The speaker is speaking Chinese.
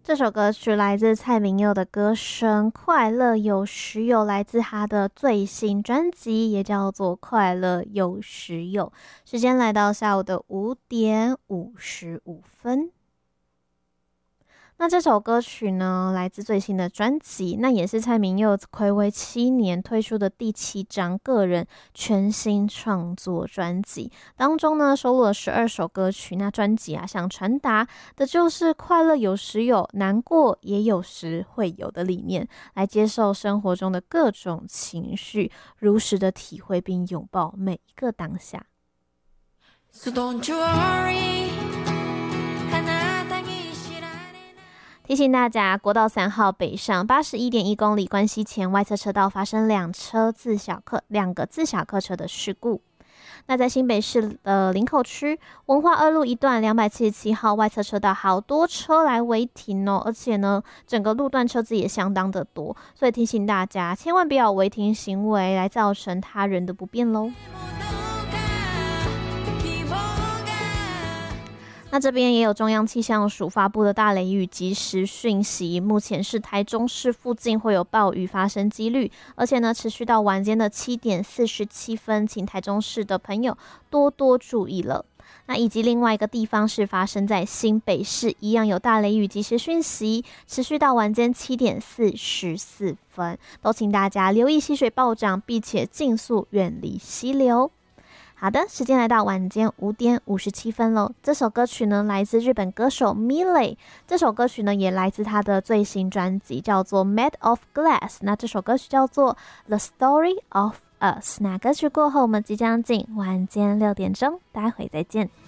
这首歌曲来自蔡旻佑的歌声《快乐有时有》，来自他的最新专辑，也叫做《快乐有时有》。时间来到下午的5:55。那这首歌曲呢，来自最新的专辑，那也是蔡旻佑睽违7年推出的第7张个人全新创作专辑，当中呢收录了12首歌曲。那专辑想传达的就是快乐有时有，难过也有时会有的理念，来接受生活中的各种情绪，如实的体会并拥抱每一个当下。So don't you worry，提醒大家，国道3号北上81.1公里关西前外侧车道发生2个自小客车的事故。那在新北市的林口区文化2路一段277号外侧车道，好多车来违停哦，而且呢，整个路段车子也相当的多，所以提醒大家千万不要违停行为来造成他人的不便咯。那这边也有中央气象署发布的大雷雨即时讯息，目前是台中市附近会有暴雨发生几率，而且呢持续到晚间的7:47，请台中市的朋友多多注意了。那以及另外一个地方是发生在新北市，一样有大雷雨即时讯息，持续到晚间7:44，都请大家留意溪水暴涨，并且尽速远离溪流。好的，时间来到晚间5:57咯。这首歌曲呢来自日本歌手 Milet， 这首歌曲呢也来自他的最新专辑，叫做 Made of Glass。 那这首歌曲叫做 The Story of Us。 那歌曲过后我们即将进晚间6点钟，待会再见。